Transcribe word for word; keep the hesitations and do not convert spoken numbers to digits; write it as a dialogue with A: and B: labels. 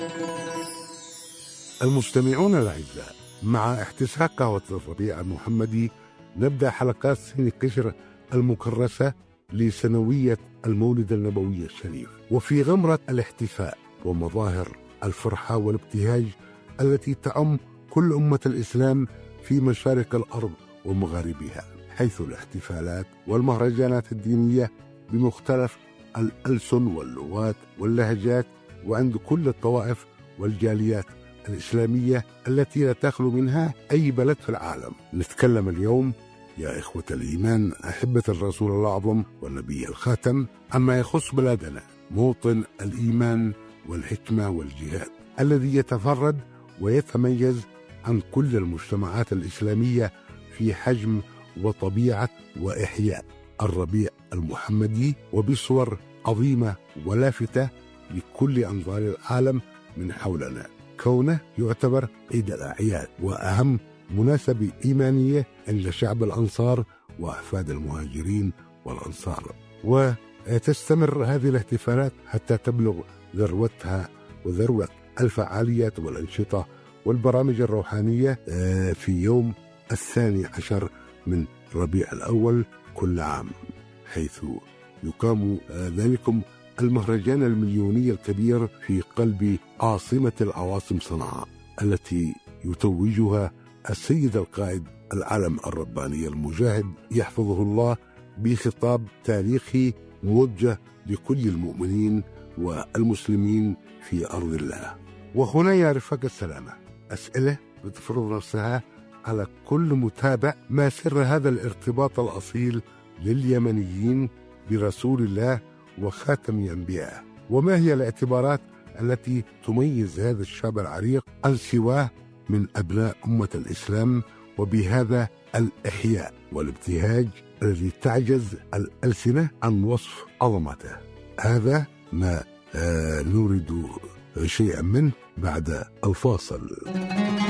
A: المستمعون الأعزاء، مع احتساء قهوة الربيع المحمدي نبدأ حلقات سين قشر المكرسة لسنوية المولد النبوي الشريف، وفي غمرة الاحتفاء ومظاهر الفرحة والابتهاج التي تعم كل أمة الإسلام في مشارق الأرض ومغاربها، حيث الاحتفالات والمهرجانات الدينية بمختلف الألسن واللغات واللهجات وعند كل الطوائف والجاليات الإسلامية التي لا تخلو منها أي بلد في العالم. نتكلم اليوم يا إخوة الإيمان أحبة الرسول الأعظم والنبي الخاتم عما يخص بلادنا، موطن الإيمان والحكمة والجهاد الذي يتفرد ويتميز عن كل المجتمعات الإسلامية في حجم وطبيعة وإحياء الربيع المحمدي، وبصور عظيمة ولافتة لكل أنظار العالم من حولنا، كونه يعتبر عيد الأعياد وأهم مناسبة إيمانية عند شعب الأنصار وأحفاد المهاجرين والأنصار. وتستمر هذه الاحتفالات حتى تبلغ ذروتها وذروة الفعاليات والأنشطة والبرامج الروحانية في يوم الثاني عشر من ربيع الأول كل عام، حيث يقام ذلكم المهرجان المليوني الكبير في قلب عاصمة العواصم صنعاء، التي يتوجها السيد القائد العلم الرباني المجاهد يحفظه الله بخطاب تاريخي موجه لكل المؤمنين والمسلمين في أرض الله. وهنا يا رفاق السلامة أسئلة بتفرض نفسها على كل متابع: ما سر هذا الارتباط الأصيل لليمنيين برسول الله وخاتم الأنبياء؟ وما هي الاعتبارات التي تميز هذا الشعب العريق عن سواه من أبناء أمة الإسلام، وبهذا الإحياء والابتهاج الذي تعجز الألسنة عن وصف عظمته؟ هذا ما آه نريد شيئا منه بعد الفاصل.